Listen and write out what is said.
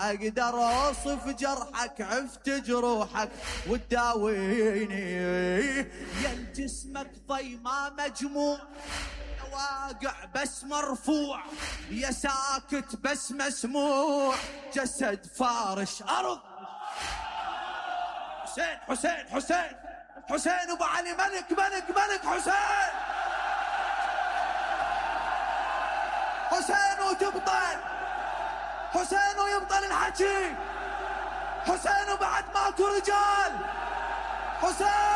اقدر اوصف جرحك، عفت جروحك وتداويني. يا جسمك ضي ما مجموع، يا واقع بس مرفوع، يا ساكت بس مسموع، جسد فارش ارض. حسين حسين حسين حسين ابو علي، ملك ملك ملك حسين. حسين وتبطل، حسين ويبطل الحكي، حسين وبعد ماكو رجال. حسين